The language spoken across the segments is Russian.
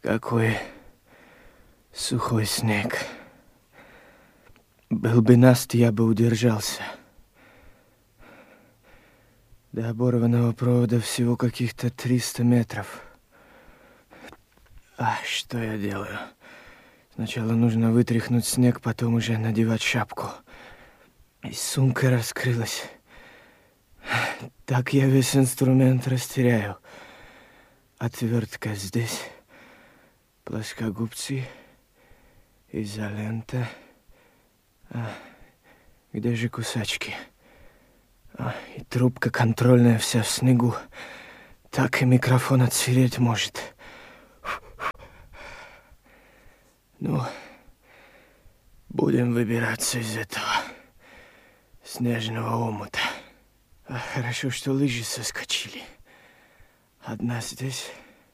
Какой сухой снег. Был бы наст, я бы удержался. До оборванного провода всего каких-то 300 метров. А что я делаю? Сначала нужно вытряхнуть снег, потом уже надевать шапку. И сумка раскрылась. Так я весь инструмент растеряю. Отвертка здесь, плоскогубцы, изолента. Где же кусачки? И трубка контрольная вся в снегу. Так и микрофон отсыреть может. Ну, будем выбираться из этого снежного омута. Хорошо, что лыжи соскочили. Одна здесь.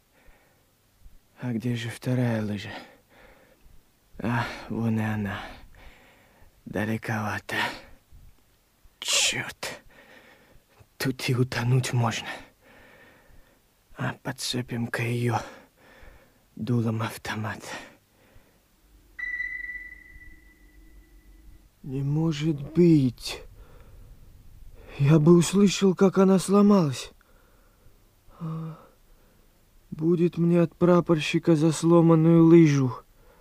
А где же вторая лыжа? Вон и она. Далековато. Черт. Тут и утонуть можно. Подцепим-ка ее дулом автомата. Не может быть. Я бы услышал, как она сломалась. Будет мне от прапорщика за сломанную лыжу.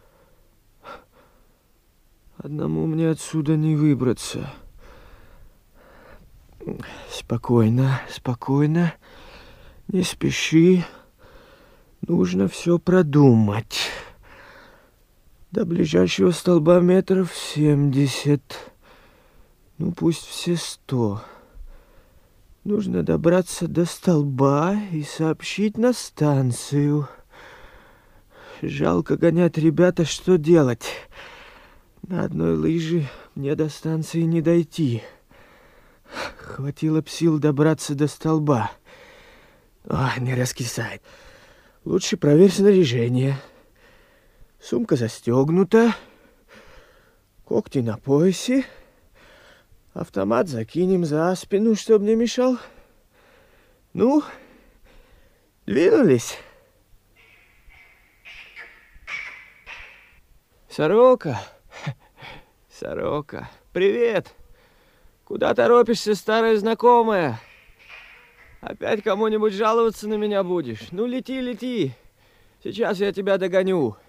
Одному мне отсюда не выбраться. Спокойно, спокойно. Не спеши. Нужно все продумать. До ближайшего столба метров 70. Ну, пусть все 100. Нужно добраться до столба и сообщить на станцию. Жалко гонять ребята, что делать? На одной лыже мне до станции не дойти. Хватило б сил добраться до столба. Не раскисает. Лучше проверь снаряжение. Сумка застегнута. Когти на поясе. Автомат закинем за спину, чтобы не мешал. Ну, двинулись. Сорока. Сорока, привет. Куда торопишься, старая знакомая? Опять кому-нибудь жаловаться на меня будешь? Ну, лети, лети. Сейчас я тебя догоню.